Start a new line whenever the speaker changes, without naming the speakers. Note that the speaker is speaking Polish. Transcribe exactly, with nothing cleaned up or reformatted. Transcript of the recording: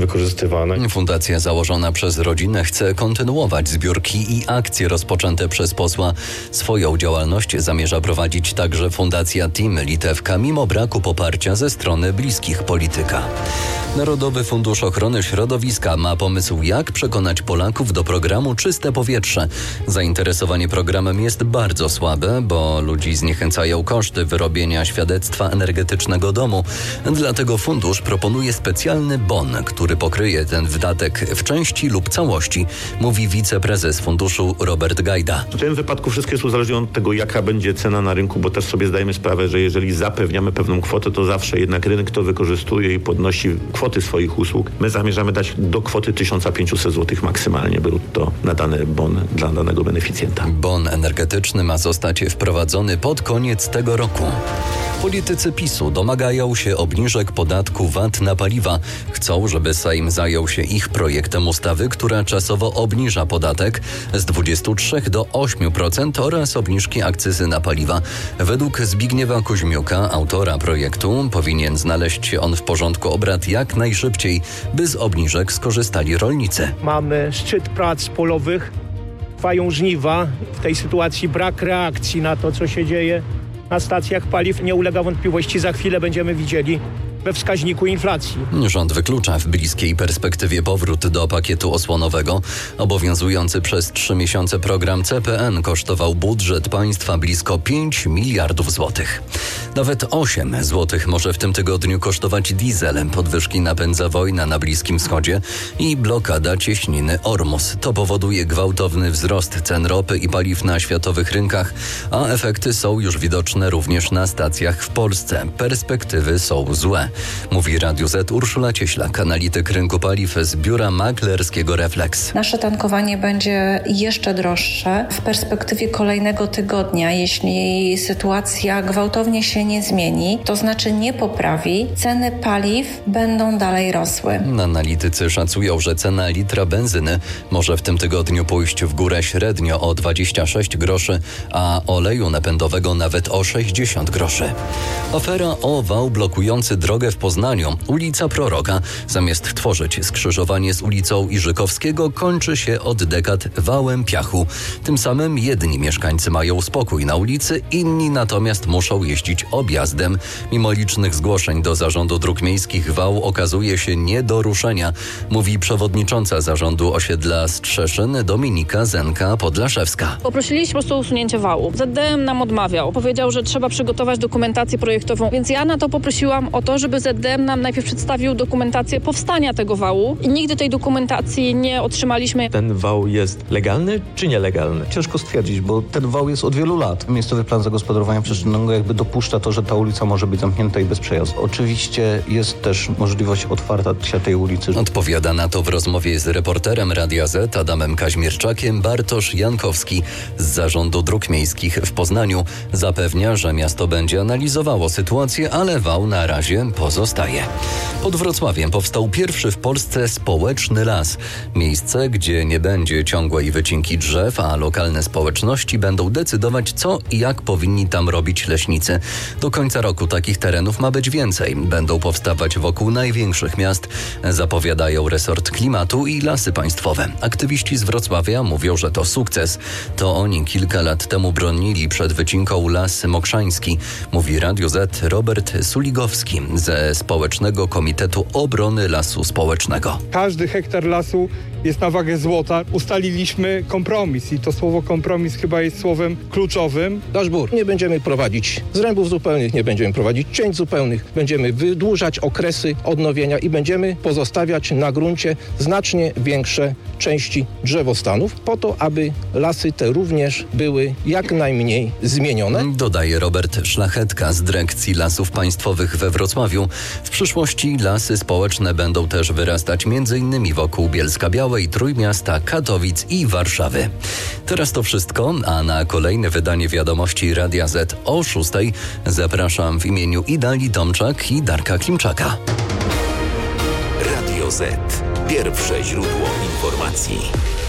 wykorzystywane.
Fundacja założona przez rodzinę chce kontynuować zbiórki i akcje rozpoczęte przez posła. Swoją działalność zamierza prowadzić także Fundacja Team Litewka, mimo braku poparcia ze strony bliskich polityka. Narodowy Fundusz Ochrony Środowiska ma pomysł, jak przekonać Polaków do programu Czyste Powietrze. Zainteresowanie programem jest bardzo słabe, bo ludzi zniechęcają koszty wyrobienia świadectwa energetycznego domu. Dlatego fundusz proponuje specjalny bon, który pokryje ten wydatek w części lub całości, mówi wiceprezes funduszu Robert Gajda.
W tym wypadku wszystko jest uzależnione od tego, jaka będzie cena na rynku, bo też sobie zdajemy sprawę, że jeżeli zapewniamy pewną kwotę, to zawsze jednak rynek to wykorzystuje i podnosi kwoty swoich usług. My zamierzamy dać do kwoty tysiąc pięćset złotych maksymalnie brutto na dany bon dla danego beneficjenta.
Bon energetyczny ma zostać wprowadzony pod koniec tego roku. Politycy PiSu domagają się obniżek podatku V A T na paliwa. Chcą, żeby Sejm zajął się ich projektem ustawy, która czasowo obniża podatek z dwudziestu trzech do ośmiu procent oraz obniżki akcyzy na paliwa. Według Zbigniewa Kuźmiuka, autora projektu, powinien znaleźć się on w porządku obrad jak najszybciej, by z obniżek skorzystali rolnicy.
Mamy szczyt prac polowych, trwają żniwa. W tej sytuacji brak reakcji na to, co się dzieje na stacjach paliw nie ulega wątpliwości. Za chwilę będziemy widzieli we wskaźniku inflacji.
Rząd wyklucza w bliskiej perspektywie powrót do pakietu osłonowego. Obowiązujący przez trzy miesiące program C P N kosztował budżet państwa blisko pięć miliardów złotych. Nawet osiem złotych może w tym tygodniu kosztować diesel. Podwyżki napędza wojna na Bliskim Wschodzie i blokada cieśniny Ormus. To powoduje gwałtowny wzrost cen ropy i paliw na światowych rynkach, a efekty są już widoczne również na stacjach w Polsce. Perspektywy są złe, mówi Radiu Z Urszula Cieślak, analityk rynku paliw z biura maklerskiego Reflex.
Nasze tankowanie będzie jeszcze droższe w perspektywie kolejnego tygodnia, jeśli sytuacja gwałtownie się nie zmieni, to znaczy nie poprawi, ceny paliw będą dalej rosły.
Analitycy szacują, że cena litra benzyny może w tym tygodniu pójść w górę średnio o dwadzieścia sześć groszy, a oleju napędowego nawet o sześćdziesiąt groszy. Afera o wał blokujący drogę w Poznaniu. Ulica Proroka, zamiast tworzyć skrzyżowanie z ulicą Iżykowskiego, kończy się od dekad wałem piachu. Tym samym jedni mieszkańcy mają spokój na ulicy, inni natomiast muszą jeździć objazdem. Mimo licznych zgłoszeń do Zarządu Dróg Miejskich wał okazuje się nie do ruszenia, mówi przewodnicząca Zarządu Osiedla Strzeszyn Dominika Zenka-Podlaszewska.
Poprosiliśmy po prostu o usunięcie wału. Z D M nam odmawiał. Powiedział, że trzeba przygotować dokumentację projektową, więc ja na to poprosiłam o to, żeby Z D M nam najpierw przedstawił dokumentację powstania tego wału i nigdy tej dokumentacji nie otrzymaliśmy.
Ten wał jest legalny czy nielegalny?
Ciężko stwierdzić, bo ten wał jest od wielu lat. Miejscowy plan zagospodarowania przestrzennego jakby dopuszcza to, że ta ulica może być zamknięta i bez przejazdu. Oczywiście jest też możliwość otwarcia tej ulicy.
Odpowiada na to w rozmowie z reporterem Radia Z Adamem Kaźmierczakiem Bartosz Jankowski z Zarządu Dróg Miejskich w Poznaniu. Zapewnia, że miasto będzie analizowało sytuację, ale wał na razie pozostaje. Pod Wrocławiem powstał pierwszy w Polsce społeczny las. Miejsce, gdzie nie będzie ciągłej wycinki drzew, a lokalne społeczności będą decydować, co i jak powinni tam robić leśnicy. Do końca roku takich terenów ma być więcej. Będą powstawać wokół największych miast, zapowiadają resort klimatu i Lasy Państwowe. Aktywiści z Wrocławia mówią, że to sukces. To oni kilka lat temu bronili przed wycinką Las Mokrzański, mówi Radio Z Robert Suligowski ze Społecznego Komitetu Obrony Lasu Społecznego.
Każdy hektar lasu jest na wagę złota. Ustaliliśmy kompromis i to słowo kompromis chyba jest słowem kluczowym.
Nasz bór. Nie będziemy prowadzić zrębów zupełnych, nie będziemy prowadzić cięć zupełnych. Będziemy wydłużać okresy odnowienia i będziemy pozostawiać na gruncie znacznie większe części drzewostanów po to, aby lasy te również były jak najmniej zmienione.
Dodaje Robert Szlachetka z Dyrekcji Lasów Państwowych we Wrocławiu. W przyszłości lasy społeczne będą też wyrastać m.in. wokół Bielska-Białej, Trójmiasta, Katowic i Warszawy. Teraz to wszystko, a na kolejne wydanie Wiadomości Radia Z o szóstej zapraszam w imieniu Idali Tomczak i Darka Klimczaka.
Radio Z. Pierwsze źródło informacji.